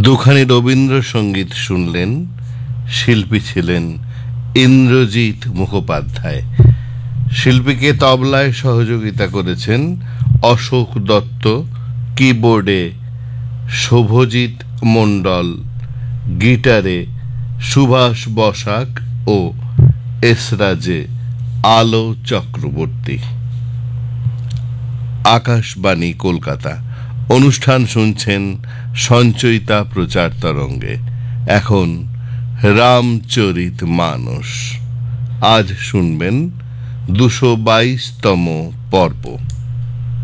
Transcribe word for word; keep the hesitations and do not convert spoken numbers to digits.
দুখানি রবীন্দ্রসঙ্গীত শুনলেন। শিল্পী ছিলেন ইন্দ্রজিৎ মুখোপাধ্যায়। শিল্পীকে তবলায় সহযোগিতা করেছেন অশোক দত্ত, কিবোর্ডে শুভজিৎ মণ্ডল, গিটারে সুভাষ বসাক ও এসরাজে আলো চক্রবর্তী। আকাশবাণী কলকাতা। অনুষ্ঠান শুনছেন সঞ্চয়িতা প্রচার তরঙ্গে। এখন রামচরিত মানস। আজ শুনবেন দুশো বাইশতম পর্ব।